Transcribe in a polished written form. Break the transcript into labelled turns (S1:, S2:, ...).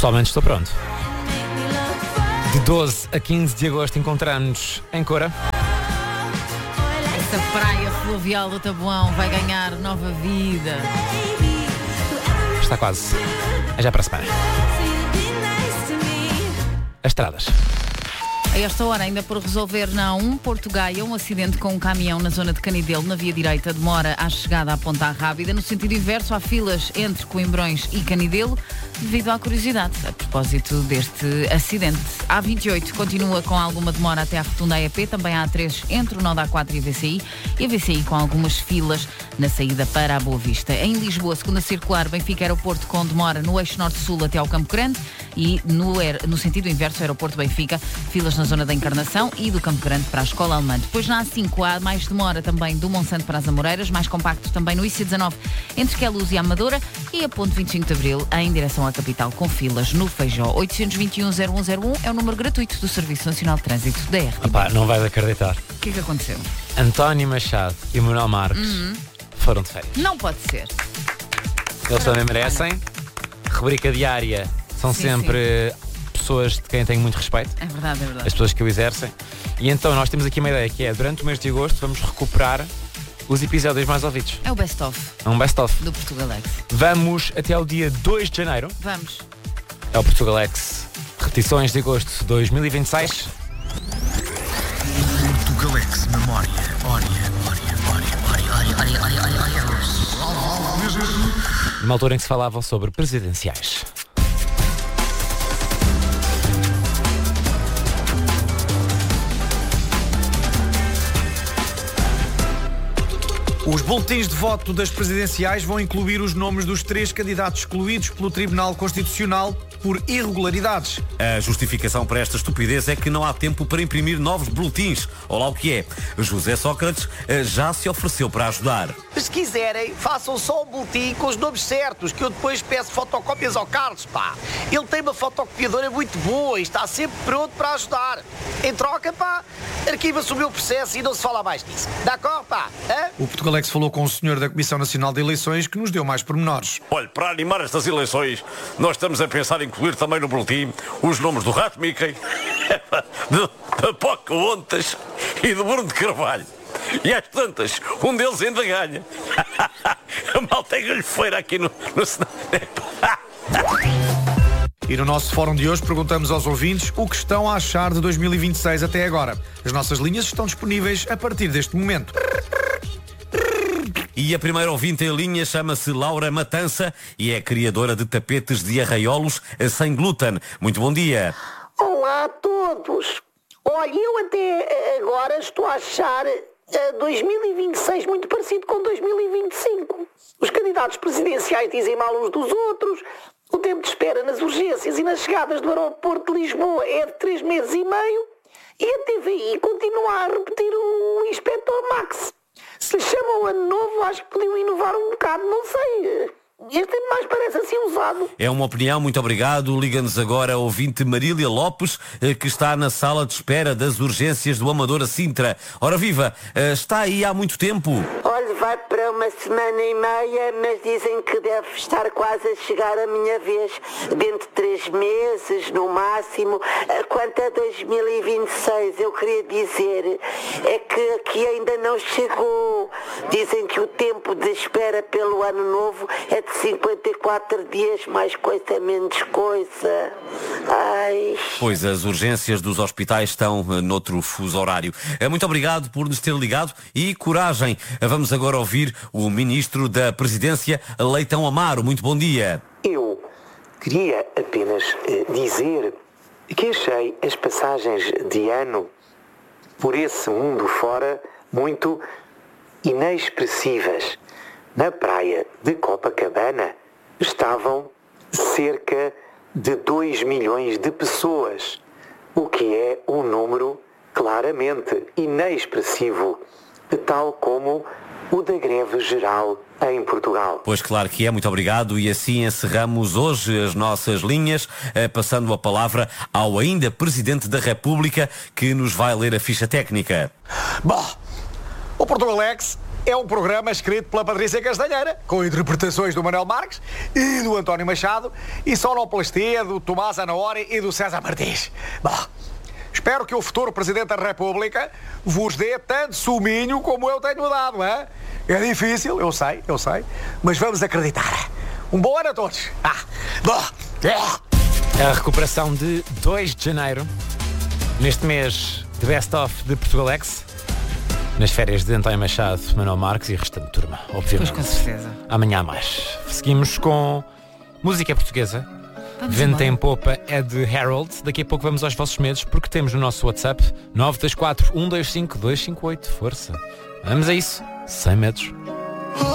S1: Pessoalmente estou pronto. De 12 a 15 de agosto encontramos-nos em Cora.
S2: Esta praia fluvial do Taboão vai ganhar nova vida.
S1: Está quase. É já para a semana. As estradas.
S2: A esta hora, ainda por resolver na A1 Porto Gaia, um acidente com um caminhão na zona de Canidelo, na via direita, demora à chegada à Ponta Rábida. No sentido inverso, há filas entre Coimbrões e Canidelo, devido à curiosidade a propósito deste acidente. A A28 continua com alguma demora até à rotunda AEP, também a A3 entre o nó da A4 e a VCI, e a VCI com algumas filas na saída para a Boa Vista. Em Lisboa, segunda circular, Benfica Aeroporto com demora no eixo norte-sul até ao Campo Grande, e no sentido inverso, Aeroporto Benfica, filas na zona da Encarnação e do Campo Grande para a Escola Alemã. Depois na A5 há mais demora também do Monsanto para as Amoreiras, mais compacto também no IC19 entre Queluz e Amadora, e a ponte 25 de Abril em direção à capital com filas no Feijó. 821-0101 é o número gratuito do Serviço Nacional de Trânsito da RTP.
S1: Opá, não vais acreditar.
S2: O que é que aconteceu?
S1: António Machado e Manuel Marques foram de férias.
S2: Não pode ser.
S1: Eles também merecem. Rubrica diária são
S2: Sim,
S1: sempre pessoas de quem tenho muito respeito.
S2: É verdade, é verdade.
S1: As pessoas que o exercem. E então nós temos aqui uma ideia que é, durante o mês de agosto, vamos recuperar os episódios mais ouvidos.
S2: É o best-of
S1: É um best-of.
S2: do Portugalex.
S1: Vamos até ao dia 2 de janeiro.
S2: Vamos.
S1: É o Portugalex. Repetições de agosto de 2026.
S3: Portugalex Memória.
S1: Numa altura em que se falava sobre presidenciais.
S4: Os boletins de voto das presidenciais vão incluir os nomes dos 3 candidatos excluídos pelo Tribunal Constitucional por irregularidades.
S5: A justificação para esta estupidez é que não há tempo para imprimir novos boletins. Olá, o que é? José Sócrates já se ofereceu para ajudar.
S6: Se quiserem, façam só o boletim com os nomes certos, que eu depois peço fotocópias ao Carlos, pá. Ele tem uma fotocopiadora muito boa e está sempre pronto para ajudar. Em troca, pá, arquiva-se o meu processo e não se fala mais disso. D'accord, pá? Hã?
S4: O Portugalex falou com o senhor da Comissão Nacional de Eleições, que nos deu mais pormenores.
S7: Olha, para animar estas eleições, nós estamos a pensar em incluir também no boletim os nomes do Rato Mickey, da Pocahontas e do Bruno de Carvalho. E às tantas, um deles ainda ganha. A malta é galhofeira aqui no
S4: E no nosso fórum de hoje perguntamos aos ouvintes o que estão a achar de 2026 até agora. As nossas linhas estão disponíveis a partir deste momento.
S5: E a primeira ouvinte em linha chama-se Laura Matança e é criadora de tapetes de arraiolos sem glúten. Muito bom dia.
S8: Olá a todos. Olha, eu até agora estou a achar 2026 muito parecido com 2025. Os candidatos presidenciais dizem mal uns dos outros, o tempo de espera nas urgências e nas chegadas do aeroporto de Lisboa é de 3 meses e meio e a TVI continua a repetir o Inspector Max. Se lhe chamam Ano Novo, acho que podiam inovar um bocado, não sei. Este mais parece assim usado.
S5: É uma opinião, muito obrigado. Liga-nos agora a ouvinte Marília Lopes, que está na sala de espera das urgências do Amadora Sintra. Ora viva, está aí há muito tempo.
S8: Olha, vai para uma semana e meia, mas dizem que deve estar quase a chegar a minha vez. Dentro de 3 meses, no máximo. Quanto a 2026, eu queria dizer é que aqui ainda não chegou. Dizem que o tempo de espera pelo Ano Novo é de 54 dias, mais coisa, menos coisa. Ai.
S5: Pois, as urgências dos hospitais estão noutro fuso horário. Muito obrigado por nos ter ligado e coragem. Vamos agora ouvir o Ministro da Presidência, Leitão Amaro. Muito bom dia.
S9: Eu queria apenas dizer que achei as passagens de ano por esse mundo fora muito inexpressivas. Na praia de Copacabana estavam cerca de 2 milhões de pessoas, o que é um número claramente inexpressivo, tal como o da greve geral em Portugal.
S5: Pois claro que é, muito obrigado. E assim encerramos hoje as nossas linhas, passando a palavra ao ainda Presidente da República, que nos vai ler a ficha técnica.
S6: Bom, o Portugalex
S4: é um programa escrito pela Patrícia Castanheira, com interpretações do Manuel Marques e do António Machado e sonoplastia do Tomás Anaori e do César Martins. Bom, espero que o futuro Presidente da República vos dê tanto suminho como eu tenho dado, hein? É difícil, eu sei, mas vamos acreditar. Um bom ano a todos.
S1: A recuperação de 2 de janeiro, neste mês de Best Of de Portugalex, nas férias de António Machado, Manuel Marques e restante turma, obviamente.
S2: Pois, com certeza.
S1: Amanhã há mais. Seguimos com música portuguesa.
S2: Vamos
S1: Vento
S2: embora.
S1: em Popa é de Harold. Daqui a pouco vamos aos vossos medos, porque temos no nosso WhatsApp 924 125 258. Força. Vamos a isso. Sem medos.